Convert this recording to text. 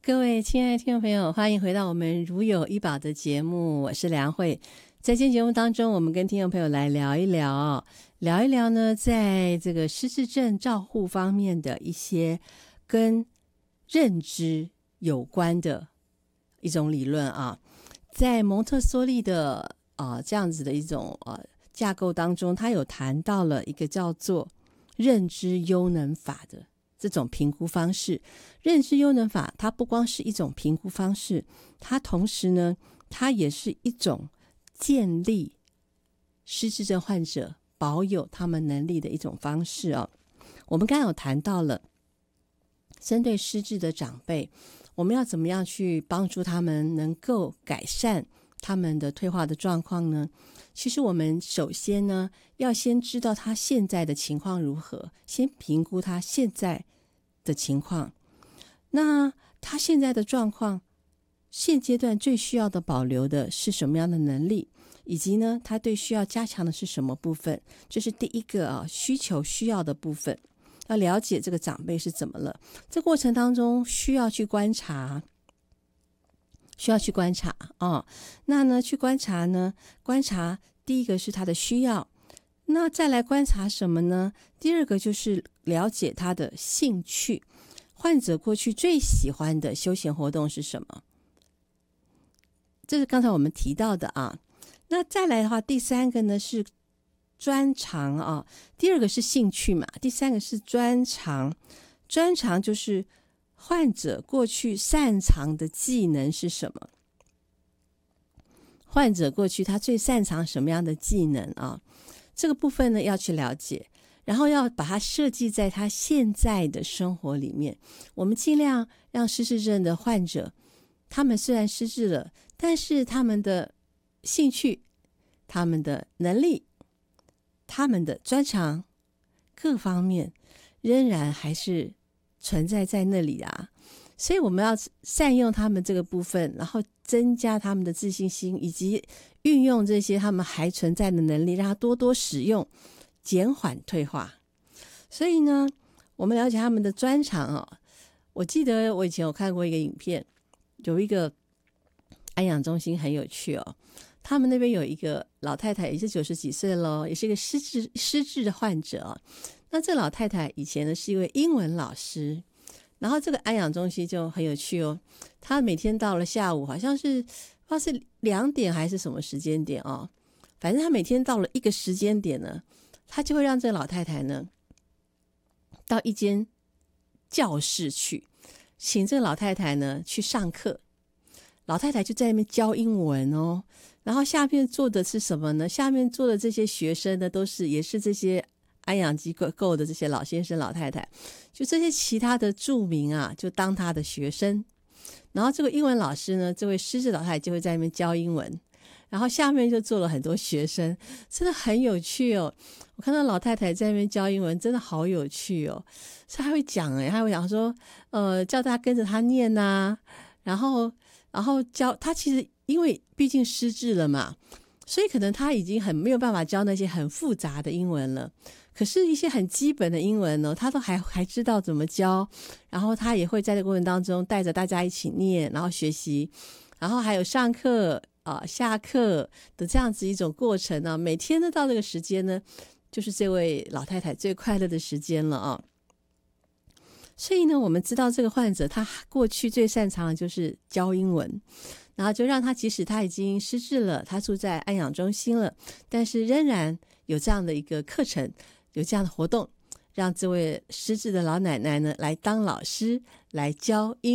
各位亲爱的听众朋友，欢迎回到我们如有一宝的节目，我是梁慧。在今天节目当中，我们跟听众朋友来聊一聊呢，在这个失智症照护方面的一些跟认知有关的一种理论啊。在蒙特梭利的这样子的一种架构当中，他有谈到了一个叫做认知优能法的这种评估方式。认知优能法它不光是一种评估方式，它同时呢，它也是一种建立失智症患者保有他们能力的一种方式哦。我们刚刚有谈到了针对失智的长辈，我们要怎么样去帮助他们能够改善他们的退化的状况呢？其实我们首先呢，要先知道他现在的情况如何，先评估他现在的情况。那他现在的状况，现阶段最需要的保留的是什么样的能力，以及呢，他对需要加强的是什么部分？这是第一个需要的部分。要了解这个长辈是怎么了，这过程当中需要去观察那呢，去观察第一个是他的需要，那再来观察什么呢？第二个就是了解他的兴趣，患者过去最喜欢的休闲活动是什么？这是刚才我们提到的啊。那再来的话，第三个呢是专长啊，第二个是兴趣嘛，第三个是专长。专长就是患者过去擅长的技能是什么？患者过去他最擅长什么样的技能啊？这个部分呢要去了解，然后要把它设计在他现在的生活里面。我们尽量让失智症的患者，他们虽然失智了，但是他们的兴趣、他们的能力、他们的专长各方面仍然还是存在在那里啊。所以我们要善用他们这个部分，然后增加他们的自信心，以及运用这些他们还存在的能力，让他多多使用，减缓退化。所以呢，我们了解他们的专长我记得我以前有看过一个影片，有一个安养中心很有趣他们那边有一个老太太，也是90几岁了，也是一个失智的患者那这老太太以前呢是一位英文老师，然后这个安养中心就很有趣她每天到了下午，好像是不知道是2点还是什么时间点反正她每天到了一个时间点呢，她就会让这个老太太呢到一间教室去，请这个老太太呢去上课。老太太就在那边教英文然后下面坐的是什么呢？下面坐的这些学生呢，也是这些安养机构的这些老先生老太太，就这些其他的住民就当他的学生。然后这个英文老师呢，这位失智老太太就会在那边教英文，然后下面就坐了很多学生，真的很有趣我看到老太太在那边教英文，真的好有趣所以他会讲他会讲说叫大家跟着他念然后教他，其实因为毕竟失智了嘛，所以可能他已经很没有办法教那些很复杂的英文了，可是一些很基本的英文他都还知道怎么教，然后他也会在这个过程当中带着大家一起念，然后学习，然后还有上课下课的这样子一种过程每天都到这个时间呢，就是这位老太太最快乐的时间了所以呢，我们知道这个患者他过去最擅长的就是教英文，然后就让他即使他已经失智了，他住在安养中心了，但是仍然有这样的一个课程，有这样的活动，让这位失智的老奶奶呢来当老师来教英文。